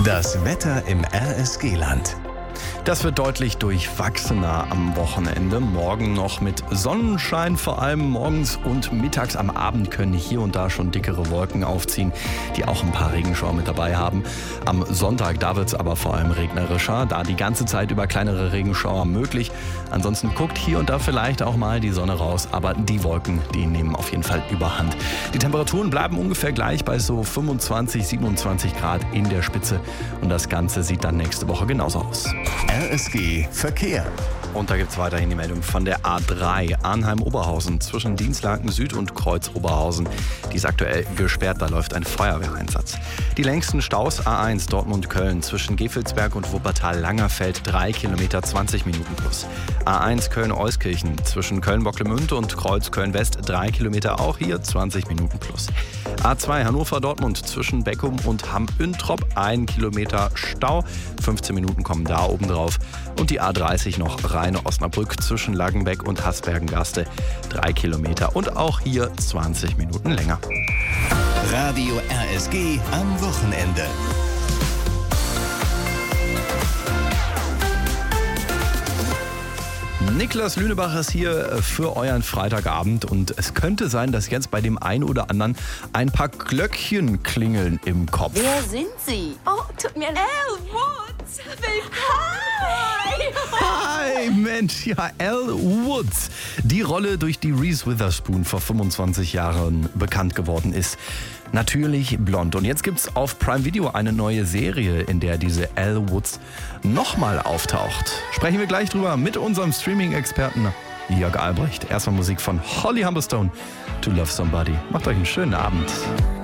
Das Wetter im RSG-Land. Das wird deutlich durchwachsener am Wochenende. Morgen noch mit Sonnenschein, vor allem morgens und mittags. Am Abend können hier und da schon dickere Wolken aufziehen, die auch ein paar Regenschauer mit dabei haben. Am Sonntag, da wird es aber vor allem regnerischer, da die ganze Zeit über kleinere Regenschauer möglich. Ansonsten guckt hier und da vielleicht auch mal die Sonne raus, aber die Wolken, die nehmen auf jeden Fall überhand. Die Temperaturen bleiben ungefähr gleich bei so 25, 27 Grad in der Spitze und das Ganze sieht dann nächste Woche genauso aus. RSG Verkehr. Und da gibt es weiterhin die Meldung von der A3 Arnheim-Oberhausen zwischen Dienstlaken Süd und Kreuz Oberhausen. Die ist aktuell gesperrt, da läuft ein Feuerwehreinsatz. Die längsten Staus A1 Dortmund-Köln zwischen Gefelsberg und Wuppertal-Langerfeld 3 Kilometer 20 Minuten plus. A1 Köln-Euskirchen zwischen Köln-Bocklemünde und Kreuz Köln-West 3 Kilometer, auch hier 20 Minuten plus. A2 Hannover-Dortmund zwischen Beckum und Hamm-Üntrop 1 Kilometer Stau, 15 Minuten kommen da oben drauf. Und die A30 noch Rheine-Osnabrück zwischen Langenbeck und Hasbergen-Gaste 3 Kilometer und auch hier 20 Minuten länger. Radio RSG am Wochenende. Niklas Lünebach ist hier für euren Freitagabend und es könnte sein, dass jetzt bei dem einen oder anderen ein paar Glöckchen klingeln im Kopf. Wer sind Sie? Oh, tut mir leid. Elle Woods. Willkommen. Hi, Mensch, ja, Elle Woods. Die Rolle, durch die Reese Witherspoon vor 25 Jahren bekannt geworden ist. Natürlich blond. Und jetzt gibt's auf Prime Video eine neue Serie, in der diese Elle Woods nochmal auftaucht. Sprechen wir gleich drüber mit unserem Streaming-Experten Jörg Albrecht. Erstmal Musik von Holly Humberstone, To Love Somebody. Macht euch einen schönen Abend.